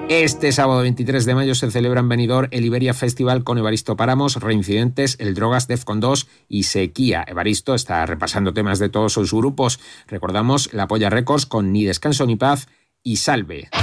Este sábado 23 de mayo se celebra en Benidorm el Iberia Festival con Evaristo Páramos, Reincidentes, El Drogas, Defcon 2 y Sequía. Evaristo está repasando temas de todos sus grupos. Recordamos La Polla Records con Ni Descanso ni Paz y Salve.